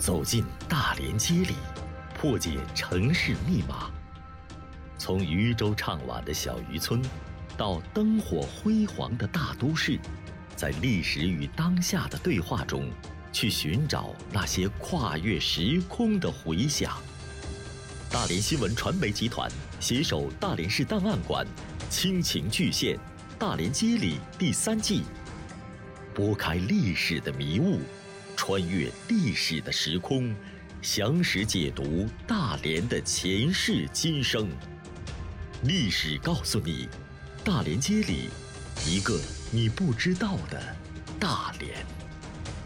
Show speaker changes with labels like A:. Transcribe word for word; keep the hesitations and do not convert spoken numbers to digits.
A: 走进大连街里，破解城市密码。从渔舟唱晚的小渔村，到灯火辉煌的大都市，在历史与当下的对话中，去寻找那些跨越时空的回响。大连新闻传媒集团携手大连市档案馆，倾情巨献《大连街里》第三季，拨开历史的迷雾，穿越历史的时空，详实解读大连的前世今生。历史告诉你，大连街里，一个你不知道的大连。